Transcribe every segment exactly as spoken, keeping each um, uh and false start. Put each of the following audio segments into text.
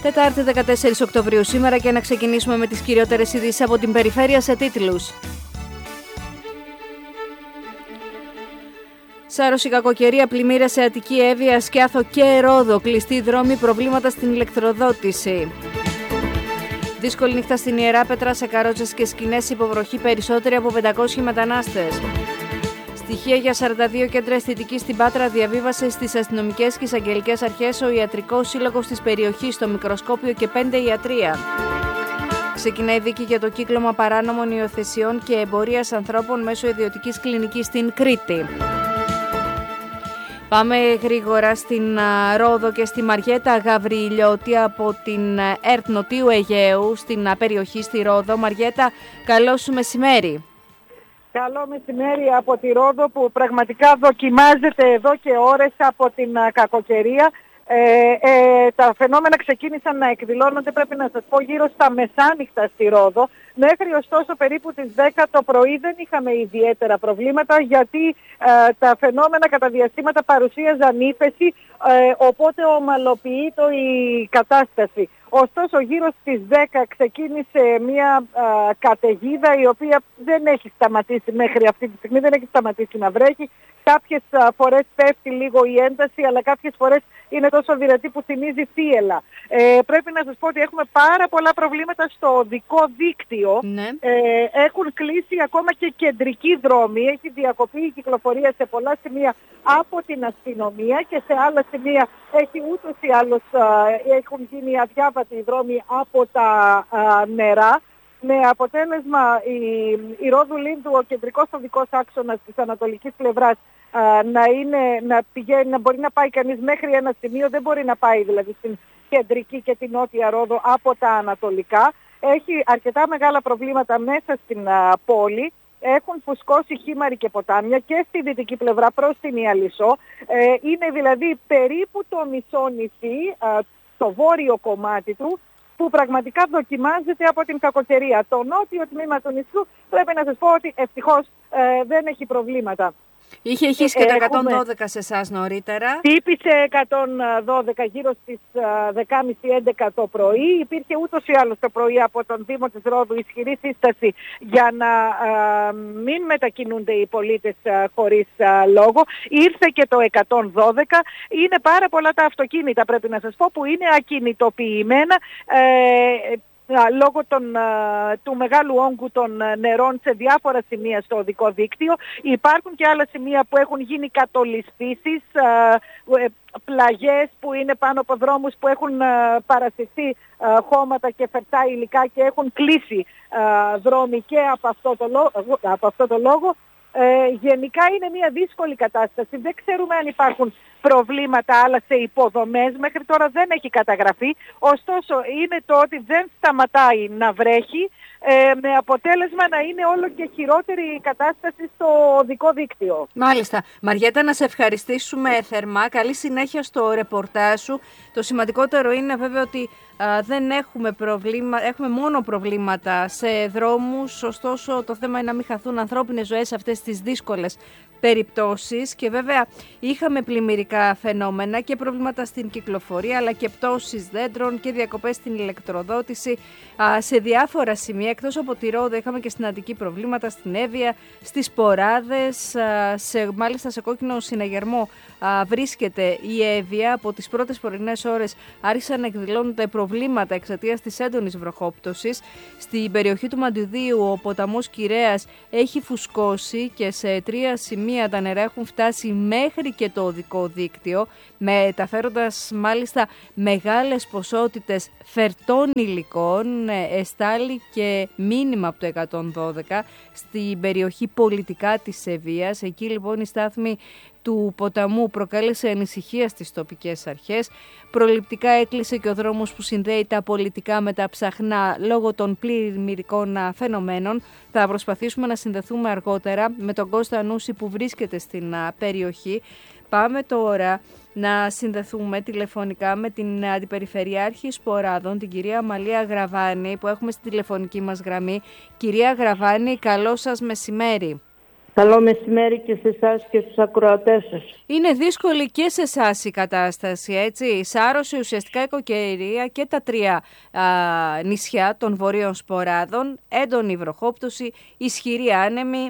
Τετάρτη δεκατέσσερις Οκτωβρίου σήμερα και να ξεκινήσουμε με τις κυριότερες ειδήσεις από την περιφέρεια σε τίτλους. Σάρωση κακοκαιρία, πλημμύρες σε Αττική, Εύβοια, Σκιάθο και Ρόδο. Κλειστοί δρόμοι, προβλήματα στην ηλεκτροδότηση. Δύσκολη νύχτα στην Ιεράπετρα, σε καρότσες και σκηνές, υποβροχή, περισσότεροι από πεντακόσιοι μετανάστες. Στοιχεία για σαράντα δύο κέντρα αισθητικής στην Πάτρα, διαβίβασε στις αστυνομικές και εισαγγελικές αρχές ο Ιατρικός Σύλλογος της περιοχής, το Μικροσκόπιο και πέντε ιατρεία. Ξεκινάει δίκη για το κύκλωμα παράνομων υιοθεσιών και εμπορίας ανθρώπων μέσω ιδιωτικής κλινικής στην Κρήτη. Πάμε γρήγορα στην Ρόδο και στη Μαριέτα Γαβριλιώτη από την ΕΡΤ Νοτίου Αιγαίου στην περιοχή στη Ρόδο. Μαριέτα, καλό σου μεσημέρι. Καλό μεσημέρι από τη Ρόδο που πραγματικά δοκιμάζεται εδώ και ώρες από την κακοκαιρία. Ε, ε, τα φαινόμενα ξεκίνησαν να εκδηλώνονται, πρέπει να σας πω, γύρω στα μεσάνυχτα στη Ρόδο. Μέχρι ωστόσο περίπου τις δέκα το πρωί δεν είχαμε ιδιαίτερα προβλήματα, γιατί ε, τα φαινόμενα κατά διαστήματα παρουσίαζαν ύφεση, ε, οπότε ομαλοποιείται η κατάσταση. Ωστόσο γύρω στις δέκα ξεκίνησε μια α, καταιγίδα η οποία δεν έχει σταματήσει μέχρι αυτή τη στιγμή, δεν έχει σταματήσει να βρέχει. Κάποιες α, φορές πέφτει λίγο η ένταση, αλλά κάποιες φορές είναι τόσο δυνατή που θυμίζει θύελλα. Ε, πρέπει να σας πω ότι έχουμε πάρα πολλά προβλήματα στο οδικό δίκτυο. Ναι. Ε, έχουν κλείσει ακόμα και κεντρικοί δρόμοι. Έχει διακοπεί η κυκλοφορία σε πολλά σημεία από την αστυνομία και σε άλλα σημεία έχει ούτως ή άλλως α, έχουν γίνει αδιάβατοι οι δρόμοι από τα α, νερά. Με αποτέλεσμα η, η Ρόδου Λίνδου, ο κεντρικός οδικός άξονας της ανατολικής πλευράς, α, να, είναι, να, πηγαίνει, να μπορεί να πάει κανείς μέχρι ένα σημείο, δεν μπορεί να πάει δηλαδή στην κεντρική και την νότια Ρόδο από τα ανατολικά. Έχει αρκετά μεγάλα προβλήματα μέσα στην α, πόλη. Έχουν φουσκώσει χήμαροι και ποτάμια και στη δυτική πλευρά προς την Ιαλισσό. Ε, είναι δηλαδή περίπου το μισό νησί, α, το βόρειο κομμάτι του, που πραγματικά δοκιμάζεται από την κακοκαιρία. Το νότιο τμήμα του νησιού πρέπει να σας πω ότι ευτυχώς ε, δεν έχει προβλήματα. Είχε χύσει και τα εκατόν δώδεκα σε εσάς νωρίτερα. Τύπησε εκατόν δώδεκα γύρω στις δέκα και τριάντα έντεκα το πρωί. Υπήρχε ούτως ή άλλως το πρωί από τον Δήμο της Ρόδου ισχυρή σύσταση για να α, μην μετακινούνται οι πολίτες α, χωρίς α, λόγο. Ήρθε και το εκατόν δώδεκα. Είναι πάρα πολλά τα αυτοκίνητα, πρέπει να σας πω, που είναι ακινητοποιημένα. Ε, λόγω των, του μεγάλου όγκου των νερών σε διάφορα σημεία στο οδικό δίκτυο. Υπάρχουν και άλλα σημεία που έχουν γίνει κατολισθήσεις, πλαγιές που είναι πάνω από δρόμους που έχουν παρασυρθεί χώματα και φερτά υλικά και έχουν κλείσει δρόμοι και από αυτό το λόγο. Από αυτό το λόγο. Ε, γενικά είναι μια δύσκολη κατάσταση. Δεν ξέρουμε αν υπάρχουν προβλήματα άλλα σε υποδομές. Μέχρι τώρα δεν έχει καταγραφεί. Ωστόσο είναι το ότι δεν σταματάει να βρέχει, ε, με αποτέλεσμα να είναι όλο και χειρότερη η κατάσταση στο οδικό δίκτυο. Μάλιστα. Μαριέτα, να σε ευχαριστήσουμε θερμά. Καλή συνέχεια στο ρεπορτάζ σου. Το σημαντικότερο είναι βέβαια ότι α, δεν έχουμε προβλήματα, έχουμε μόνο προβλήματα σε δρόμους. Ωστόσο το θέμα είναι να μην χαθούν ανθρώπινες ζωές σε αυτές τις δύσκολες περιπτώσεις και βέβαια είχαμε πλημμυρικά φαινόμενα και προβλήματα στην κυκλοφορία, αλλά και πτώσεις δέντρων και διακοπές στην ηλεκτροδότηση α, σε διάφορα σημεία. Εκτός από τη Ρόδο είχαμε και στην Αττική προβλήματα, στην Εύβοια, στις Ποράδες, α, σε, μάλιστα σε κόκκινο συναγερμό α, βρίσκεται η Εύβοια. Από τις πρώτες πρωινές ώρες άρχισαν να εκδηλώνονται προβλήματα εξαιτίας της έντονης βροχόπτωσης. Στην περιοχή του Μαντιδίου ο ποταμός Κυρέας έχει φουσκώσει και σε τρία σημεία τα νερά έχουν φτάσει μέχρι και το οδικό δίκτυο, μεταφέροντας μάλιστα μεγάλες ποσότητες φερτών υλικών, εστάλει και μήνυμα από το εκατόν δώδεκα στην περιοχή πολιτικά της Εύβοιας. Εκεί λοιπόν η στάθμη του ποταμού προκάλεσε ανησυχία στις τοπικές αρχές. Προληπτικά έκλεισε και ο δρόμος που συνδέει τα πολιτικά με τα ψαχνά λόγω των πλημμυρικών φαινομένων. Θα προσπαθήσουμε να συνδεθούμε αργότερα με τον Κώστα Νούση που βρίσκεται στην περιοχή. Πάμε τώρα να συνδεθούμε τηλεφωνικά με την Αντιπεριφερειάρχη Σποράδων, την κυρία Αμαλία Γραβάνη, που έχουμε στη τηλεφωνική μας γραμμή. Κυρία Γραβάνη, καλό σας μεσημέρι. Καλό μεσημέρι και σε εσάς και στους ακροατές σας. Είναι δύσκολη και σε εσάς η κατάσταση, έτσι. Σάρωσε ουσιαστικά η κακοκαιρία και τα τρία α, νησιά των βορείων σποράδων, έντονη βροχόπτωση, ισχυρή άνεμη.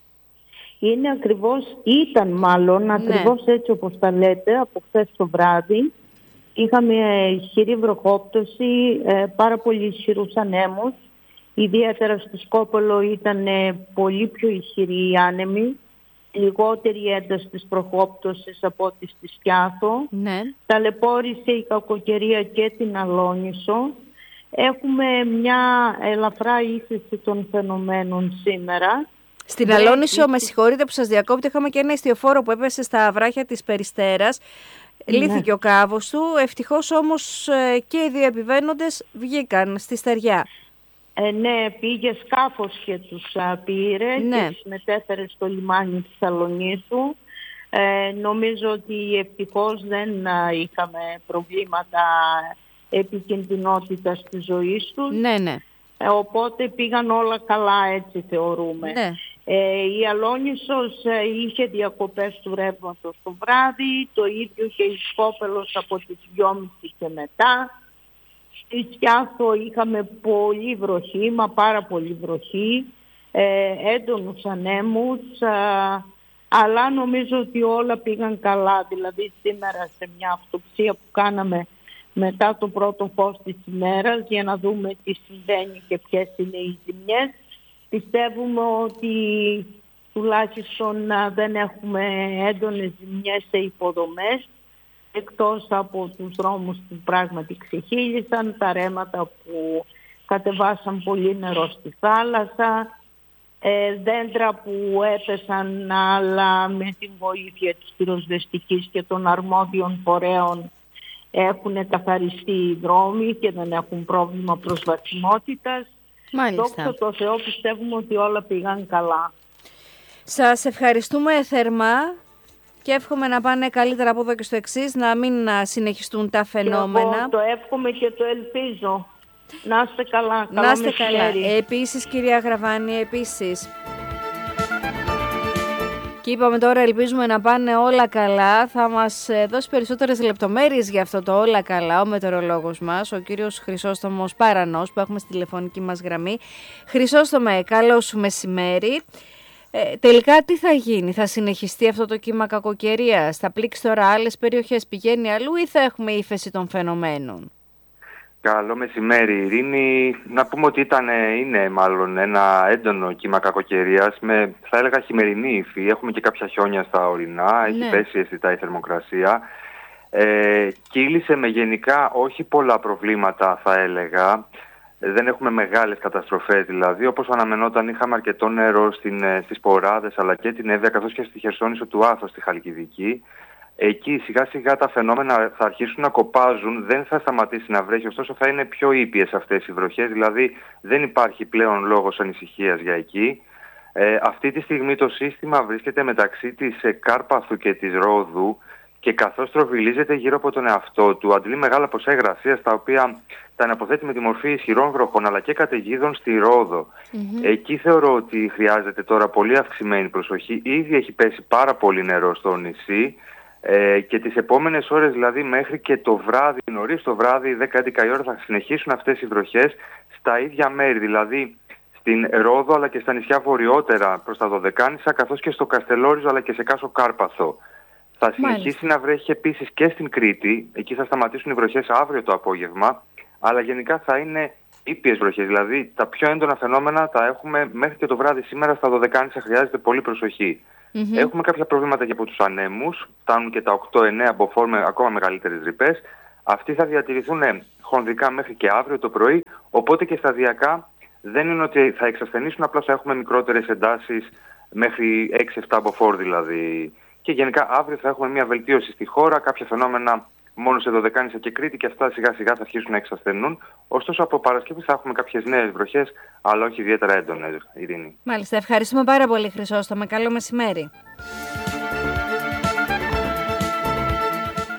Είναι ακριβώς, ήταν μάλλον, ακριβώς ναι. έτσι όπως τα λέτε, από χθες το βράδυ. Είχαμε ισχυρή βροχόπτωση, πάρα πολύ ισχυρούς ανέμους. Ιδιαίτερα στο Σκόπελο ήταν πολύ πιο ισχυρή η άνεμη, λιγότερη ένταση της βροχόπτωσης από ό,τι στη Σκιάθο. Ναι. Ταλαιπώρησε η κακοκαιρία και την Αλόνησο. Έχουμε μια ελαφρά ύφεση των φαινομένων σήμερα. Στην Αλόνησο, με συγχωρείτε που σας διακόπτω, είχαμε και ένα ιστιοφόρο που έπεσε στα βράχια της Περιστέρας. Ναι. Λύθηκε ο κάβος του, ευτυχώς όμως και οι δύο επιβαίνοντες βγήκαν στη στεριά. Ε, ναι, πήγε σκάφος και τους α, πήρε ναι. και τους μετέφερε στο λιμάνι της Αλονίσου. Ε, νομίζω ότι ευτυχώς δεν α, είχαμε προβλήματα επικινδυνότητας της ζωής τους. Ναι, ναι. Ε, οπότε πήγαν όλα καλά, έτσι θεωρούμε. Ναι. Ε, η Αλόνησος ε, είχε διακοπές του ρεύματος το βράδυ, το ίδιο και η Σκόπελος από τις δυόμιση και μετά. Στη Σκιάθο είχαμε πολύ βροχή, μα πάρα πολύ βροχή, ε, έντονους ανέμους, α, αλλά νομίζω ότι όλα πήγαν καλά. Δηλαδή σήμερα σε μια αυτοψία που κάναμε μετά το πρώτο φως της ημέρας για να δούμε τι συμβαίνει και ποιες είναι οι ζημιές, πιστεύουμε ότι τουλάχιστον α, δεν έχουμε έντονες ζημιές σε υποδομές, εκτός από τους δρόμους που πράγματι ξεχύλισαν, τα ρέματα που κατεβάσαν πολύ νερό στη θάλασσα, ε, δέντρα που έπεσαν, αλλά με την βοήθεια της πυροσβεστικής και των αρμόδιων φορέων έχουν καθαριστεί οι δρόμοι και δεν έχουν πρόβλημα προσβασιμότητας. Μάλιστα. Δόξα τω Θεώ, πιστεύουμε ότι όλα πήγαν καλά. Σας ευχαριστούμε θερμά. Και εύχομαι να πάνε καλύτερα από εδώ και στο εξής, να μην συνεχιστούν τα φαινόμενα. Και εγώ το εύχομαι και το ελπίζω. Να είστε καλά. Να είστε καλά. Επίσης, κυρία Γραβάνη, επίσης. Και είπαμε τώρα, ελπίζουμε να πάνε όλα καλά. Θα μας δώσει περισσότερες λεπτομέρειες για αυτό το όλα καλά ο μετεωρολόγος μας, ο κύριος Χρυσόστομος Παρανός, που έχουμε στη τηλεφωνική μας γραμμή. Χρυσόστομε, καλό σου μεσημέρι. Ε, τελικά τι θα γίνει, θα συνεχιστεί αυτό το κύμα κακοκαιρίας, θα πλήξει τώρα άλλες περιοχές, πηγαίνει αλλού ή θα έχουμε ύφεση των φαινομένων? Καλό μεσημέρι, Ειρήνη. Να πούμε ότι ήταν, είναι μάλλον ένα έντονο κύμα κακοκαιρίας με, θα έλεγα, χειμερινή υφή. Έχουμε και κάποια χιόνια στα ορεινά, έχει ναι. πέσει αισθητά η θερμοκρασία. Ε, κύλησε με γενικά όχι πολλά προβλήματα, θα έλεγα. Δεν έχουμε μεγάλες καταστροφές δηλαδή, όπως αναμενόταν. Είχαμε αρκετό νερό στην, στις Ποράδες αλλά και την Εύβοια, καθώς και στη Χερσόνησο του Άθος στη Χαλκιδική. Εκεί σιγά σιγά τα φαινόμενα θα αρχίσουν να κοπάζουν, δεν θα σταματήσει να βρέχει, ωστόσο θα είναι πιο ήπιες αυτές οι βροχές, δηλαδή δεν υπάρχει πλέον λόγος ανησυχίας για εκεί. Ε, αυτή τη στιγμή το σύστημα βρίσκεται μεταξύ της Κάρπαθου και της Ρόδου και καθώς τροβιλίζεται γύρω από τον εαυτό του, αντλεί μεγάλα ποσά υγρασίας, τα οποία τα αναποθέτει με τη μορφή ισχυρών βροχών αλλά και καταιγίδων στη Ρόδο. Mm-hmm. Εκεί θεωρώ ότι χρειάζεται τώρα πολύ αυξημένη προσοχή. Ήδη έχει πέσει πάρα πολύ νερό στο νησί ε, και τις επόμενες ώρες, δηλαδή μέχρι και το βράδυ, νωρίς το βράδυ, δέκα έντεκα η ώρα, θα συνεχίσουν αυτές οι βροχές στα ίδια μέρη, δηλαδή στην Ρόδο αλλά και στα νησιά βορειότερα προς τα Δωδεκάνησα, καθώς και στο Καστελόριζο αλλά και σε Κάσο Κάρπαθο. Θα συνεχίσει Μάλιστα. να βρέχει επίσης και στην Κρήτη, εκεί θα σταματήσουν οι βροχές αύριο το απόγευμα, αλλά γενικά θα είναι ήπιες βροχές, δηλαδή τα πιο έντονα φαινόμενα τα έχουμε μέχρι και το βράδυ σήμερα στα Δωδεκάνησα, χρειάζεται πολύ προσοχή. Mm-hmm. Έχουμε κάποια προβλήματα και από τους ανέμους, φτάνουν και τα οκτώ εννέα μποφόρ με ακόμα μεγαλύτερες ρηπές. Αυτοί θα διατηρηθούν χονδρικά μέχρι και αύριο το πρωί, οπότε και σταδιακά δεν είναι ότι θα εξασθενήσουν, απλά θα έχουμε μικρότερες εντάσεις μέχρι έξι επτά μποφόρ δηλαδή. Και γενικά αύριο θα έχουμε μια βελτίωση στη χώρα, κάποια φαινόμενα μόνο σε Δωδεκάνησα και Κρήτη και αυτά σιγά σιγά θα αρχίσουν να εξασθενούν. Ωστόσο από Παρασκευή θα έχουμε κάποιες νέες βροχές, αλλά όχι ιδιαίτερα έντονες, Ειρήνη. Μάλιστα, ευχαριστούμε πάρα πολύ Χρυσόστομε, καλό μεσημέρι.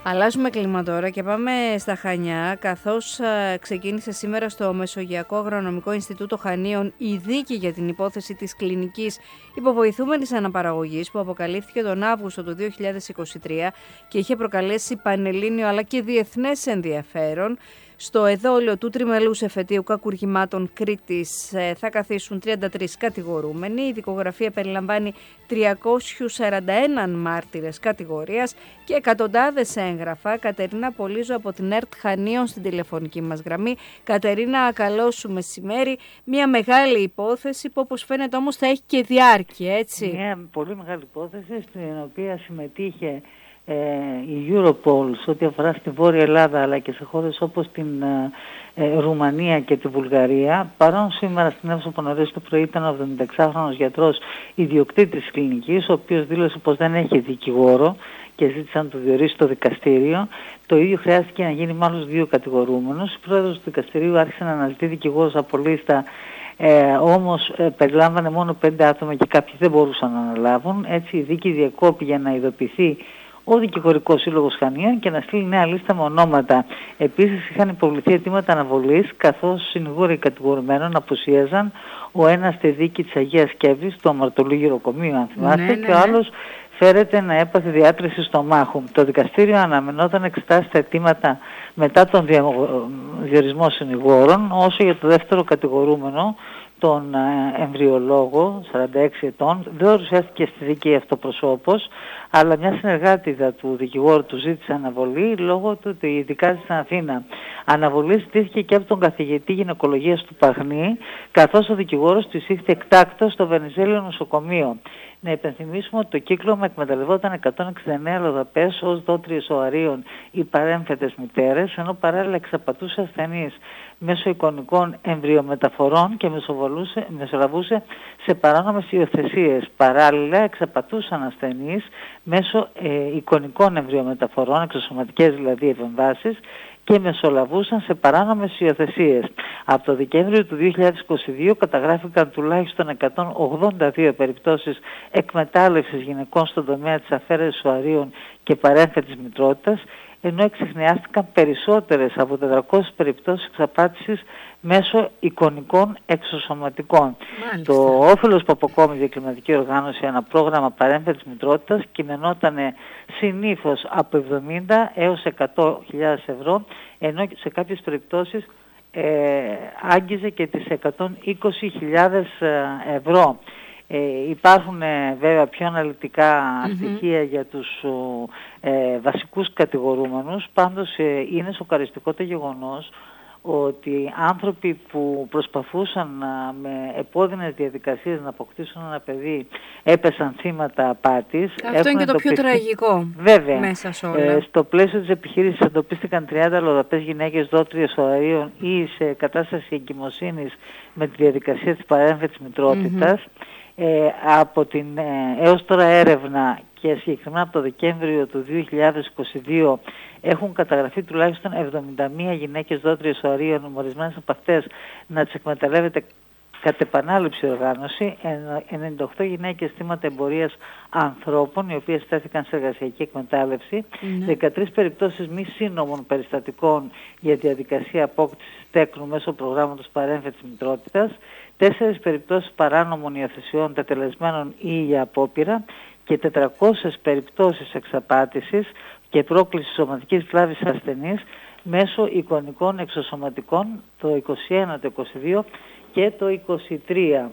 Αλλάζουμε κλίμα τώρα και πάμε στα Χανιά, καθώς ξεκίνησε σήμερα στο Μεσογειακό Αγρονομικό Ινστιτούτο Χανίων η δίκη για την υπόθεση της κλινικής υποβοηθούμενης αναπαραγωγής που αποκαλύφθηκε τον Αύγουστο του δύο χιλιάδες είκοσι τρία και είχε προκαλέσει πανελλήνιο αλλά και διεθνές ενδιαφέρον. Στο εδόλιο του τριμελούς εφετείου κακουργημάτων Κρήτης θα καθίσουν τριάντα τρεις κατηγορούμενοι. Η δικογραφία περιλαμβάνει τριακόσιους σαράντα ένα μάρτυρες κατηγορίας και εκατοντάδες έγγραφα. Κατερίνα Πολύζο από την ΕΡΤ Χανίων στην τηλεφωνική μας γραμμή. Κατερίνα, καλώς σου μεσημέρι. Μια μεγάλη υπόθεση που όπως φαίνεται όμως θα έχει και διάρκεια, έτσι. Μια πολύ μεγάλη υπόθεση στην οποία συμμετείχε Ε, η Europol σε ό,τι αφορά στη Βόρεια Ελλάδα αλλά και σε χώρες όπως την ε, ε, Ρουμανία και τη Βουλγαρία. Παρόν σήμερα στην αίθουσα που νωρίς το πρωί ήταν ο εβδομηνταεξάχρονος γιατρός ιδιοκτήτης της κλινικής, ο οποίος δήλωσε πως δεν έχει δικηγόρο και ζήτησε να το διορίσει το δικαστήριο. Το ίδιο χρειάστηκε να γίνει με άλλους δύο κατηγορούμενους. Η πρόεδρος του δικαστηρίου άρχισε να αναζητεί δικηγόρους από λίστα. Ε, όμως ε, περιλάμβανε μόνο πέντε άτομα και κάποιοι δεν μπορούσαν να αναλάβουν. Έτσι η δίκη διακόπη για να ειδοποιηθεί ο Δικηγορικός Σύλλογος Χανίων και να στείλει νέα λίστα με ονόματα. Επίσης είχαν υποβληθεί αιτήματα αναβολής, καθώς συνηγόροι κατηγορουμένων απουσίαζαν, ο ένας στη δίκη της Αγίας Σκεύης, το αμαρτωλού γυροκομείο αν θυμάστε, ναι, ναι, και ο άλλος φέρεται να έπαθε διάτρηση στομάχου. Το δικαστήριο αναμενόταν να εξετάσει τα αιτήματα μετά τον διορισμό συνηγόρων, όσο για το δεύτερο κατηγορούμενο, τον εμβριολόγο, σαράντα έξι ετών, δεν παρουσιάστηκε στη δίκη αυτοπροσώπως, αλλά μια συνεργάτηδα του δικηγόρου του ζήτησε αναβολή λόγω του ότι δικάζει στην Αθήνα. Αναβολή ζητήθηκε και από τον καθηγητή γυναικολογίας του Παχνή, καθώς ο δικηγόρος της ήρθε εκτάκτος στο Βενιζέλιο νοσοκομείο. Να υπενθυμίσουμε ότι το κύκλωμα εκμεταλλευόταν εκατόν εξήντα εννέα λοδαπές ως δότριες οαρίων ή παρέμφετες μητέρες, ενώ παράλληλα εξαπατούσε ασθενείς μέσω εικονικών εμβριομεταφορών και μεσολαβούσε σε παράνομες υιοθεσίες. Παράλληλα εξαπατούσαν ασθενείς μέσω ε, εικονικών εμβριομεταφορών, εξωσωματικές δηλαδή επεμβάσεις, και μεσολαβούσαν σε παράνομες υιοθεσίες. Από το Δεκέμβριο του δύο χιλιάδες είκοσι δύο καταγράφηκαν τουλάχιστον εκατόν ογδόντα δύο περιπτώσεις εκμετάλλευσης γυναικών στον τομέα της αφαίρεσης οαρίων και παρέμφετης μητρότητας, ενώ εξιχνιάστηκαν περισσότερες από τετρακόσιες περιπτώσεις εξαπάτησης μέσω εικονικών εξωσωματικών. Μάλιστα. Το όφελος που αποκόμιζε η κλιματική οργάνωση ένα πρόγραμμα παρέμφετης μητρότητας κειμενόταν συνήθως από εβδομήντα έως εκατό χιλιάδες ευρώ, ενώ σε κάποιες περιπτώσεις ε, άγγιζε και τις εκατόν είκοσι χιλιάδες ευρώ. Ε, υπάρχουν ε, βέβαια πιο αναλυτικά mm-hmm. στοιχεία για τους ε, βασικούς κατηγορούμενους, πάντως ε, είναι σοκαριστικό το γεγονός ότι άνθρωποι που προσπαθούσαν να, με επώδυνες διαδικασίες να αποκτήσουν ένα παιδί έπεσαν θύματα απάτης. Αυτό είναι και το πιο τραγικό βέβαια, μέσα σε όλα. Ε, στο πλαίσιο της επιχείρησης εντοπίστηκαν τριάντα αλλοδαπές γυναίκες δότριες οαρίων ή σε κατάσταση εγκυμοσύνης με τη διαδικασία της παρέμφετης μητρότητας. Mm-hmm. Ε, από την ε, έως τώρα έρευνα και συγκεκριμένα από το Δεκέμβριο του δύο χιλιάδες είκοσι δύο έχουν καταγραφεί τουλάχιστον εβδομήντα μία γυναίκες δότριες οαρίων, ορισμένες από αυτές να τις εκμεταλλεύεται κατ' επανάληψη οργάνωση, ενενήντα οκτώ γυναίκες θύματα εμπορίας ανθρώπων, οι οποίες στέθηκαν σε εργασιακή εκμετάλλευση, ναι. δεκατρείς περιπτώσεις μη σύνομων περιστατικών για διαδικασία απόκτησης τέκνου μέσω προγράμματος παρέμφετης μητρότητας, τέσσερις περιπτώσεις παράνομων υιοθεσιών τετελεσμένων ή για απόπειρα και τετρακόσιες περιπτώσεις εξαπάτησης και πρόκλησης σωματικής βλάβης ασθενής μέσω εικονικών εξωσωματικών το είκοσι ένα, το είκοσι δύο και το είκοσι τρία.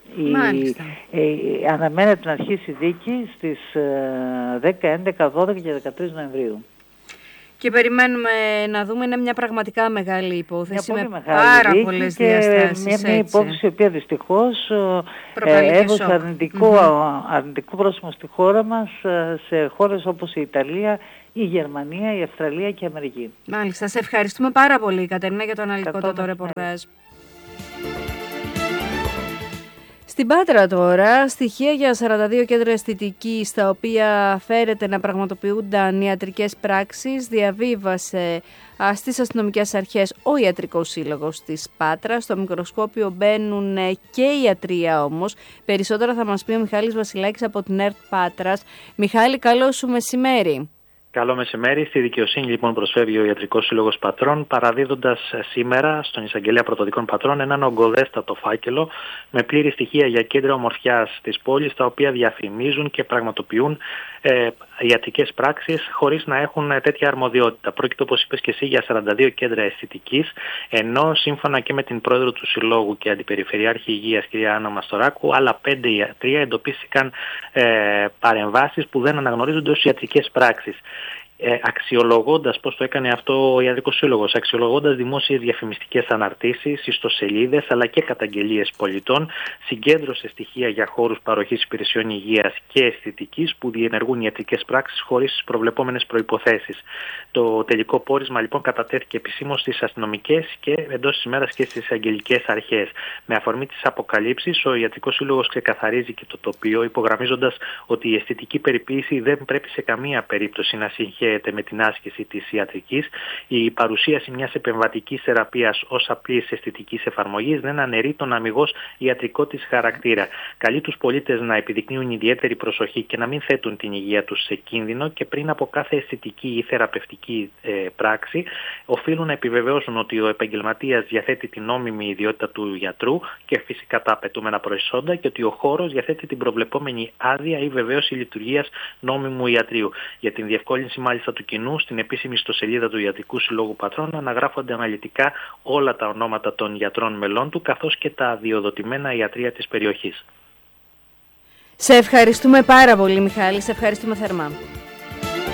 Η, ε, αναμένεται να αρχίσει η δίκη στις ε, δέκα, έντεκα, δώδεκα και δεκατρείς Νοεμβρίου. Και περιμένουμε να δούμε, είναι μια πραγματικά μεγάλη υπόθεση μια με μεγάλη πάρα πολλές διαστάσεις. Μια, μια υπόθεση η οποία δυστυχώς ε, έδωσε αρνητικό, mm-hmm. αρνητικό πρόσημο στη χώρα μας, σε χώρες όπως η Ιταλία, η Γερμανία, η Αυστραλία και η Αμερική. Μάλιστα, σε ευχαριστούμε πάρα πολύ Κατερίνα για το αναλυτικότατο ρεπορτάζ. Στην Πάτρα τώρα, στοιχεία για σαράντα δύο κέντρα αισθητικής στα οποία φέρεται να πραγματοποιούνταν ιατρικές πράξεις διαβίβασε α, στις αστυνομικές αρχές ο Ιατρικός Σύλλογος της Πάτρας. Στο μικροσκόπιο μπαίνουν και οι ιατρία όμως. Περισσότερα θα μας πει ο Μιχάλης Βασιλάκης από την ΕΡΤ Πάτρας. Μιχάλη, καλό σου μεσημέρι. Καλό μεσημέρι. Στη δικαιοσύνη λοιπόν προσφεύγει ο Ιατρικός Σύλλογος Πατρών, παραδίδοντας σήμερα στον Εισαγγελέα Πρωτοδικών Πατρών έναν ογκοδέστατο φάκελο με πλήρη στοιχεία για κέντρα ομορφιάς της πόλης, τα οποία διαφημίζουν και πραγματοποιούν ε, ιατρικές πράξεις χωρίς να έχουν τέτοια αρμοδιότητα. Πρόκειται, όπως είπες και εσύ, για σαράντα δύο κέντρα αισθητικής, ενώ σύμφωνα και με την πρόεδρο του Συλλόγου και Αντιπεριφερειάρχη Υγείας, κυρία Άννα Μαστοράκου, άλλα πέντε ιατρία εντοπίστηκαν ε, παρεμβάσεις που δεν αναγνωρίζονται ως ιατρικές πράξεις. Ε, αξιολογώντας, πώς το έκανε αυτό ο Ιατρικός Σύλλογος, αξιολογώντας δημόσιες διαφημιστικές αναρτήσεις, ιστοσελίδες αλλά και καταγγελίες πολιτών, συγκέντρωσε στοιχεία για χώρους παροχής υπηρεσιών υγείας και αισθητικής που διενεργούν ιατρικές πράξεις χωρίς τις προβλεπόμενες προϋποθέσεις. Το τελικό πόρισμα λοιπόν κατατέθηκε επισήμως στις αστυνομικές και εντός της ημέρας και στις αγγελικές αρχές. Με αφορμή τις αποκαλύψεις, ο Ιατρικός Σύλλογος ξεκαθαρίζει και το τοπίο, υπογραμμίζοντας ότι η αισθητική περιποίηση δεν πρέπει σε καμία περίπτωση να συγχαίεται με την άσκηση της ιατρικής. Η παρουσίαση μιας επεμβατικής θεραπείας ως απλής αισθητικής εφαρμογής δεν αναιρεί τον αμιγώς ιατρικό της χαρακτήρα. Καλεί τους πολίτες να επιδεικνύουν ιδιαίτερη προσοχή και να μην θέτουν την υγεία τους σε κίνδυνο και πριν από κάθε αισθητική ή θεραπευτική ε, πράξη οφείλουν να επιβεβαιώσουν ότι ο επαγγελματίας διαθέτει την νόμιμη ιδιότητα του γιατρού και φυσικά τα απαιτούμενα προσόντα και ότι ο χώρος διαθέτει την προβλεπόμενη άδεια ή βεβαίωση λειτουργίας νόμιμου ιατρείου. Για την διευκόλυνση μάλιστα του κοινού, στην επίσημη ιστοσελίδα του Ιατρικού Συλλόγου Πατρών αναγράφονται αναλυτικά όλα τα ονόματα των γιατρών μελών του, καθώς και τα αδειοδοτημένα ιατρεία της περιοχής. Σε ευχαριστούμε πάρα πολύ, Μιχάλη. Σε ευχαριστούμε θερμά.